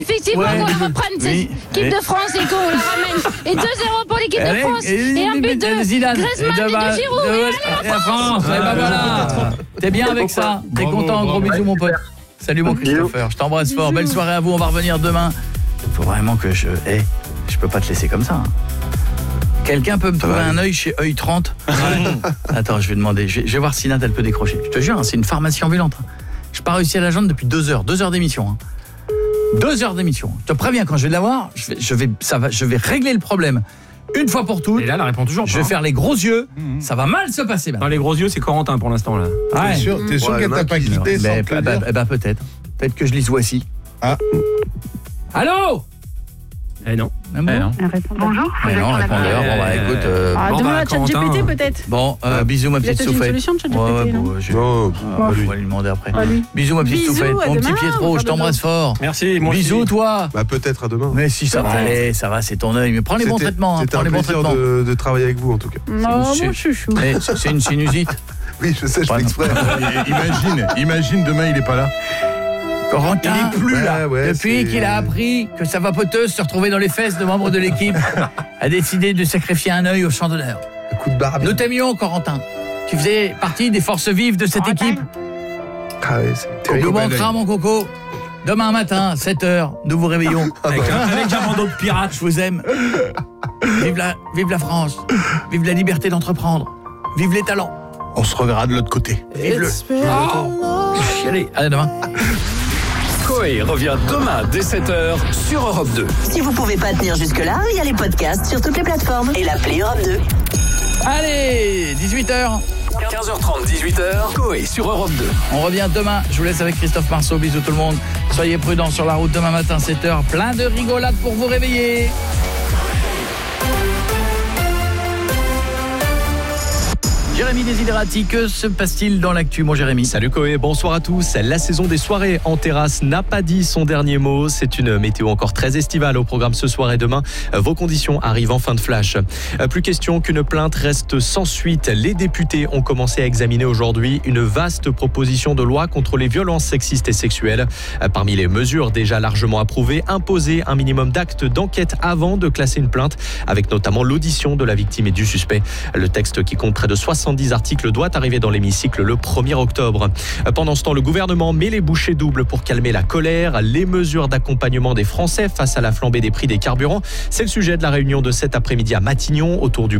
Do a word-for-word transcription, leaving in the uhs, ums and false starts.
Effectivement, Ouais. qu'on la reprenne, cette Oui. équipe Et- de France et qu'on la ramène. Et deux zéro pour l'équipe de Allez, France. et- Et un but de Zidane. Griezmann et de- de Giroud. de- Et allez, et la France. Et ben voilà. T'es bien avec ça. T'es Bravo, content. Gros bravo. bisous, mon pote. Salut, mon Christopher. Je t'embrasse fort. Belle soirée à vous. On va revenir demain. Faut vraiment que je... Eh, je peux pas te laisser comme ça. hein. Quelqu'un peut me trouver un œil chez œil trente. Attends, je vais demander. Je vais, je vais voir si Nat, elle peut décrocher. Je te jure, hein, c'est une pharmacie ambulante. Je n'ai pas réussi à la joindre depuis deux heures. Deux heures d'émission. Hein. Deux heures d'émission. Je te préviens, quand je vais la voir, je vais, je vais, ça va, je vais régler le problème. Une fois pour toutes. Et là, elle répond toujours pas. Je vais faire les gros yeux. Ça va mal se passer maintenant. Dans les gros yeux, c'est Corentin pour l'instant là. Ouais. T'es sûr, t'es sûr Ouais, qu'elle il y en a t'a pas qui- quitté sans Mais, te le bah, dire bah, bah, peut-être. Peut-être que je les voici. Ah. Allô. Eh non. Ah bon Eh non. Bonjour. Mais non, répondeur. Bon, bah, écoute. euh, Ah, Bon, demain, bah, à ChatGPT Corentin. peut-être. Bon, euh, bisous, ma Il a petite peut-être une soufflette. solution de ChatGPT, Ouais, ouais, non bon, je- Non, Ah, on va lui demander après. Ah, lui. Bisous, ma petite Bisous, soufflette. à Mon petit demain, Pietro, on je va t'embrasse fort. Merci, moi Bisous, aussi. toi. bah peut-être à demain. Mais si ça va aller, ça va, c'est ton œil. Mais prends les bons C'était- traitements, hein, C'était prends un les bons plaisir traitements. de, de travailler avec vous en tout cas. Non, C'est- mon chouchou. Mais c'est c'est une sinusite. Oui, je sais, je Ouais, fais exprès. Imagine, imagine demain il est pas là. Corentin, Il est plus là. Ouais, depuis c'est- qu'il a appris que sa vapoteuse se retrouvait dans les fesses de membres de l'équipe, a décidé de sacrifier un œil au champ d'honneur. Un coup de barbe. Nous t'aimions, Corentin. Tu faisais partie des forces vives de cette équipe. Ah ouais, c'est Tu terrible. nous manqueras, mon coco. Demain matin, sept heures, nous vous réveillons. Avec un, avec un bandeau de pirate. Je vous aime. Vive la, vive la France. Vive la liberté d'entreprendre. Vive les talents. On se reverra de l'autre côté. Vive le... Oh. Allez, à demain. Coé revient demain dès sept heures sur Europe deux. Si vous pouvez pas tenir jusque-là, il y a les podcasts sur toutes les plateformes et l'appli Europe deux. Allez, dix-huit heures. quinze heures trente, dix-huit heures, Coé sur Europe deux. On revient demain. Je vous laisse avec Christophe Marceau. Bisous tout le monde. Soyez prudents sur la route demain matin, sept heures. Plein de rigolades pour vous réveiller. Jérémy Desiderati, que se passe-t-il dans l'actu, mon Jérémy? Salut Coé, bonsoir à tous. La saison des soirées en terrasse n'a pas dit son dernier mot. C'est une météo encore très estivale au programme ce soir et demain. Vos conditions arrivent en fin de flash. Plus question qu'une plainte reste sans suite. Les députés ont commencé à examiner aujourd'hui une vaste proposition de loi contre les violences sexistes et sexuelles. Parmi les mesures déjà largement approuvées, imposer un minimum d'actes d'enquête avant de classer une plainte, avec notamment l'audition de la victime et du suspect. Le texte, qui compte près de soixante-dix articles, doit arriver dans l'hémicycle le premier octobre. Pendant ce temps, le gouvernement met les bouchées doubles pour calmer la colère. Les mesures d'accompagnement des Français face à la flambée des prix des carburants, c'est le sujet de la réunion de cet après-midi à Matignon autour du